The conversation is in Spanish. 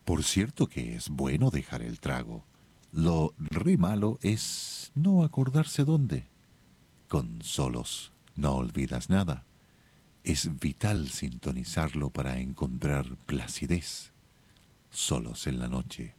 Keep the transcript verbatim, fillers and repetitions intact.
Por cierto que es bueno dejar el trago. Lo re malo es no acordarse dónde. Con solos no olvidas nada. Es vital sintonizarlo para encontrar placidez. Solos en la noche.